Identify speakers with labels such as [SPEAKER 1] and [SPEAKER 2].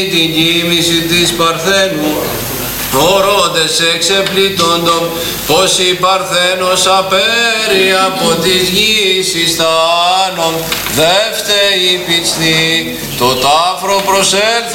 [SPEAKER 1] Την κοίμηση της Παρθένου, ορώντες εξεπλήττοντο, πως η Παρθένος απέρει από της γης εις τα άνων, δε φταίει πιστή, το τάφρο προσέλθον